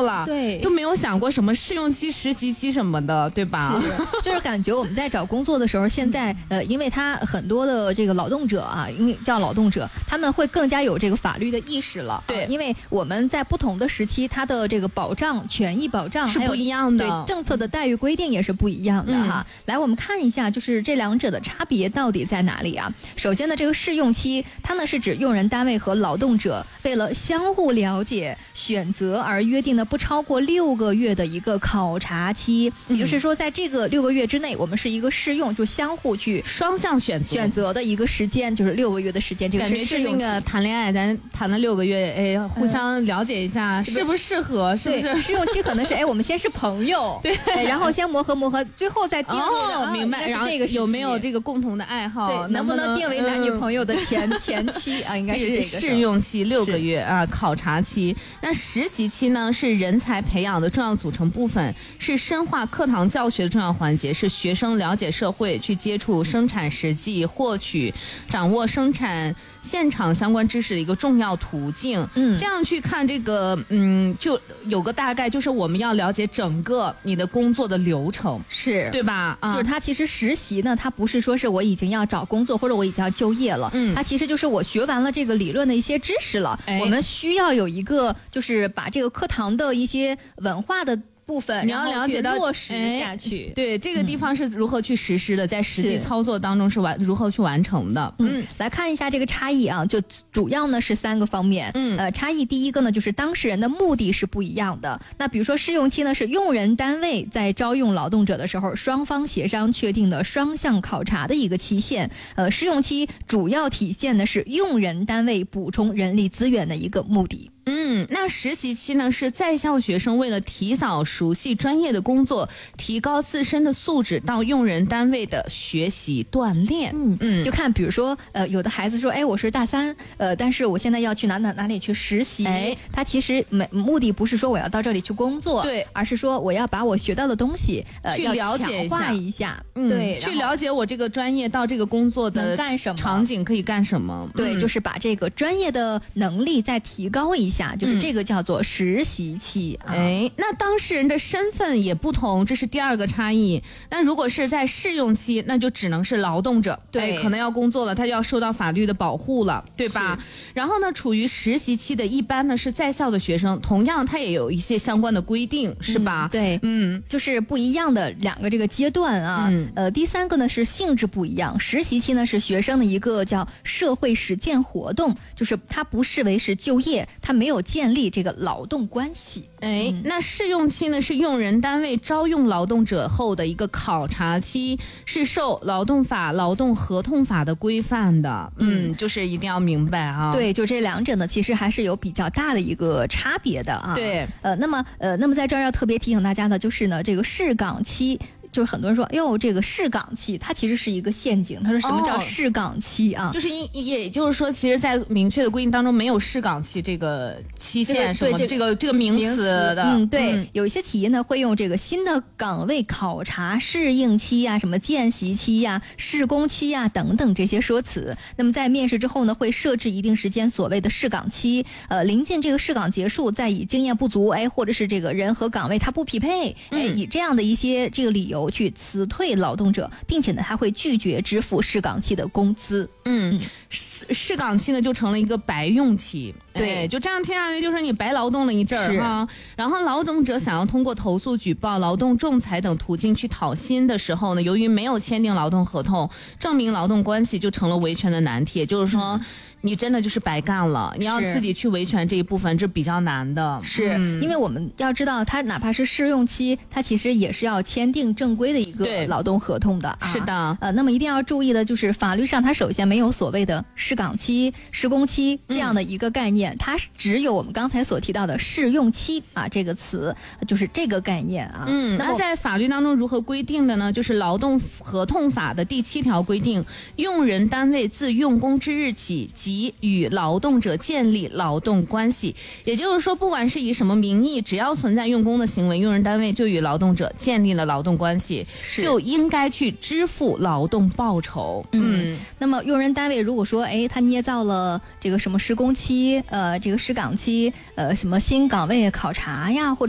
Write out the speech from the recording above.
作了， 对， 都没有想过什么试用期、实习期什么的，对吧？ 就是感觉我们在找工作的时候，现在因为他很多的这个劳动者啊，应该叫劳动者，他们会更加有这个法律的意识了。 对， 因为我们在不同的时期，它的这个保障、权益保障是不一样的， 对政策的待遇规定也是不一样的哈。来，我们看一下，就是这两者的差别到底在哪里啊？首先呢，这个试用期，它呢是指用人单位和劳动者为了相互了解、选择而约定的不超过6个月的一个考察期，也就是说，在这个6个月之内，我们是一个试用，就相互去双向选择的一个时间，就是6个月的时间。这个是试用期。 那个谈恋爱，咱谈了6个月，哎，互相了解一下，适不适合，是不是？ 试用期可能是我们先是朋友， 对， 然后先磨合，最后再定义明白。然后有没有这个共同的爱好？ 对，能不能定为男女朋友的前期啊？应该是这个试用期6个月啊，考察期。那实习期呢，是人才培养的重要组成部分，是深化课堂教学的重要环节，是学生了解社会、去接触生产实际、获取、掌握生产现场相关知识的一个重要途径。这样去看这个，就有个大概，就是我们要了解整个你的工作的流程， 是对吧？ 就是它其实实习呢，它不是说是我已经要找工作或者我已经要就业了，它其实就是我学完了这个理论的一些知识了，我们需要有一个就是把这个课堂的一些文化的部分， 你要了解到落实下去。 对，这个地方是如何去实施的，在实际操作当中是如何去完成的。 来看一下这个差异啊，就主要呢是3个方面。差异第一个呢，就是当事人的目的是不一样的。那比如说试用期呢，是用人单位在招用劳动者的时候，双方协商确定的双向考察的一个期限。试用期主要体现的是用人单位补充人力资源的一个目的。 那实习期呢，是在校学生为了提早熟悉专业的工作，提高自身的素质，到用人单位的学习锻炼。 就看比如说有的孩子说，我是大3，但是我现在要去哪里去实习，他其实目的不是说我要到这里去工作， 对， 而是说我要把我学到的东西去了解一下， 对，去了解我这个专业到这个工作的干什么场景可以干什么， 对，就是把这个专业的能力再提高一下，就是这个叫做实习期。 那当事人的身份也不同，这是第2个差异。那如果是在试用期，那就只能是劳动者， 对， 可能要工作了，他就要受到法律的保护了，对吧？然后呢，处于实习期的一般呢是在校的学生，同样他也有一些相关的规定，是吧？ 对，就是不一样的2个这个阶段啊。第3个呢是性质不一样，实习期呢是学生的一个叫社会实践活动，就是它不视为是就业，它没有建立这个劳动关系。 那试用期呢是用人单位招用劳动者后的一个考察期，是受劳动法、劳动合同法的规范的。就是一定要明白啊。 对，就这2者呢，其实还是有比较大的一个差别的啊。 对， 那么在这儿要特别提醒大家的就是呢，这个试岗期。就是很多人说，这个试岗期它其实是一个陷阱。他说什么叫试岗期啊？ 就是也就是说，其实，在明确的规定当中没有试岗期这个期限什么的，这个名词的。 对，有一些企业呢会用这个新的岗位考察适应期呀、什么见习期呀、试工期呀等等这些说辞。那么在面试之后呢，会设置一定时间所谓的试岗期。临近这个试岗结束，再以经验不足，或者是这个人和岗位它不匹配，以这样的一些这个理由去辞退劳动者，并且呢，他会拒绝支付试岗期的工资。 试岗期呢就成了一个白用期。对，就这样听下去，就是你白劳动了一阵儿哈。然后劳动者想要通过投诉、举报、劳动仲裁等途径去讨薪的时候呢，由于没有签订劳动合同，证明劳动关系就成了维权的难题。也就是说，你真的就是白干了，你要自己去维权这一部分，这比较难的。 是因为我们要知道，它哪怕是试用期，它其实也是要签订正规的一个劳动合同的。 是的， 那么一定要注意的就是，法律上它首先没有所谓的试岗期、试工期这样的一个概念，它只有我们刚才所提到的试用期这个词，就是这个概念啊。 那在法律当中如何规定的呢？就是劳动合同法的第7条规定，用人单位自用工之日起即与劳动者建立劳动关系。也就是说，不管是以什么名义，只要存在用工的行为，用人单位就与劳动者建立了劳动关系，就应该去支付劳动报酬。 那么用人单位如果说他捏造了这个什么试工期、这个试岗期、什么新岗位考察呀，或者